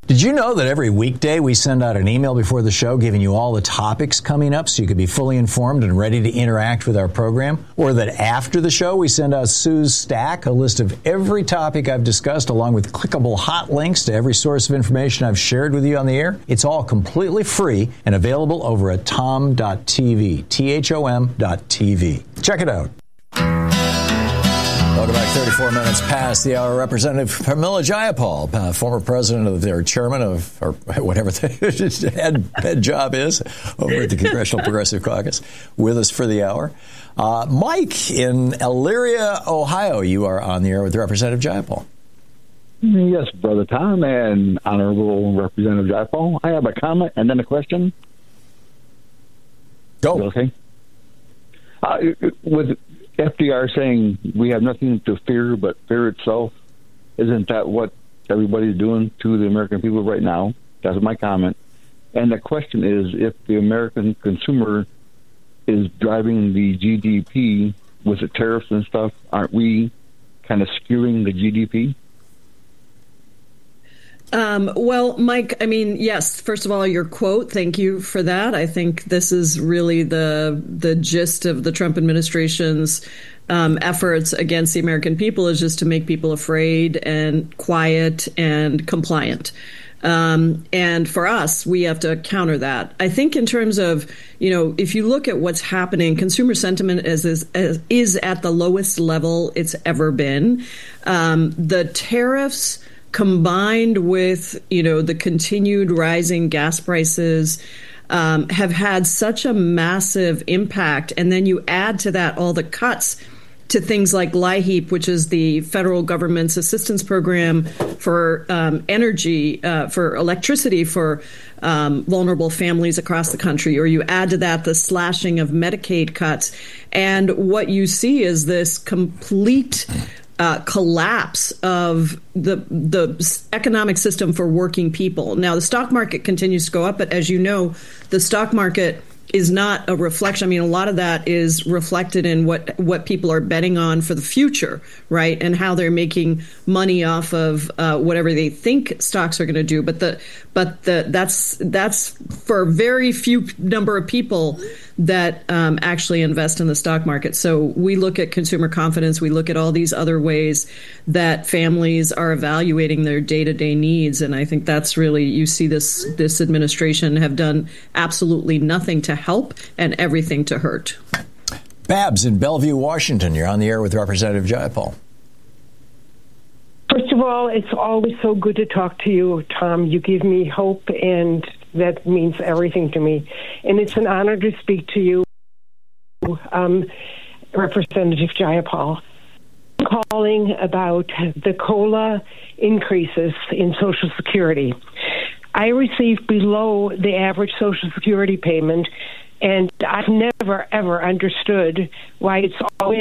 Did you know that every weekday we send out an email before the show giving you all the topics coming up so you could be fully informed and ready to interact with our program? Or that after the show we send out Sue's Stack, a list of every topic I've discussed along with clickable hot links to every source of information I've shared with you on the air? It's all completely free and available over at tom.tv, THOM.tv. Check it out. Welcome back. 34 minutes past the hour. Representative Pramila Jayapal, former president of their chairman of, or whatever the head job is over at the Congressional Progressive Caucus, with us for the hour. Mike in Elyria, Ohio, you are on the air with Representative Jayapal. Yes, Brother Tom and Honorable Representative Jayapal. I have a comment and then a question. Go. Okay. With FDR saying we have nothing to fear but fear itself, isn't that what everybody's doing to the American people right now? That's my comment. And the question is, if the American consumer is driving the GDP with the tariffs and stuff, aren't we kind of skewing the GDP? Well, Mike, I mean, yes, first of all, your quote, thank you for that. I think this is really the gist of the Trump administration's efforts against the American people, is just to make people afraid and quiet and compliant. And for us, we have to counter that. I think in terms of, if you look at what's happening, consumer sentiment is at the lowest level it's ever been. The tariffs combined with, the continued rising gas prices have had such a massive impact. And then you add to that all the cuts to things like LIHEAP, which is the federal government's assistance program for energy, for electricity for vulnerable families across the country. Or you add to that the slashing of Medicaid cuts. And what you see is this complete collapse of the economic system for working people. Now, the stock market continues to go up, but as you know, the stock market is not a reflection. I mean, a lot of that is reflected in what people are betting on for the future, right? And how they're making money off of whatever they think stocks are going to do. But that's for a very few number of people that actually invest in the stock market. So we look at consumer confidence. We look at all these other ways that families are evaluating their day-to-day needs. And I think that's really, you see this administration have done absolutely nothing to help and everything to hurt. Babs in Bellevue, Washington. You're on the air with Representative Jayapal. First of all, it's always so good to talk to you, Tom. You give me hope, and that means everything to me. And it's an honor to speak to you, Representative Jayapal. I'm calling about the COLA increases in Social Security. I receive below the average Social Security payment, and I've never, ever understood why it's always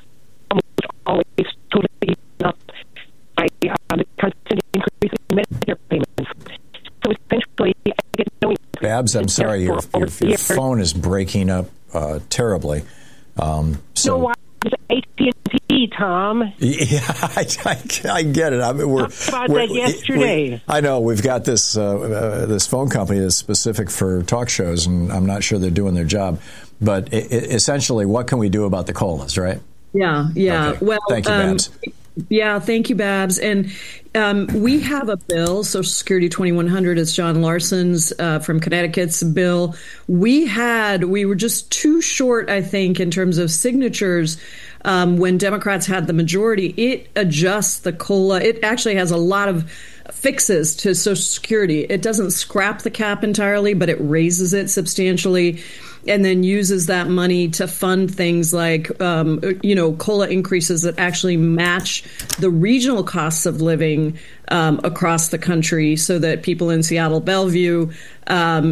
totally up by the constant increase in Medicare payments. So essentially, I get no. Babs, I'm sorry, your phone is breaking up terribly. So why is AT&T, Tom? Yeah, I get it. I mean, we're about that yesterday. I know we've got this this phone company that's specific for talk shows, and I'm not sure they're doing their job. But essentially, what can we do about the COLAs, right? Yeah. Okay. Well, thank you, Babs. Yeah, thank you, Babs. And we have a bill, Social Security 2100. It's John Larson's from Connecticut's bill. We were just too short, I think, in terms of signatures when Democrats had the majority. It adjusts the COLA. It actually has a lot of fixes to Social Security. It doesn't scrap the cap entirely, but it raises it substantially, and then uses that money to fund things like, COLA increases that actually match the regional costs of living across the country, so that people in Seattle, Bellevue,